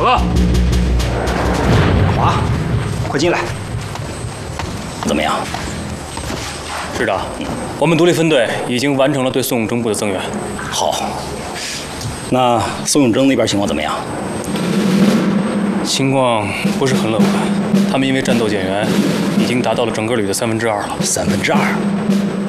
报告。 华，快进来。怎么样？ 师长，我们独立分队已经完成了对宋永征部的增援。 好。那宋永征那边情况怎么样？ 情况不是很乐观，他们因为战斗减员，已经达到了整个旅的2/3了。 2/3？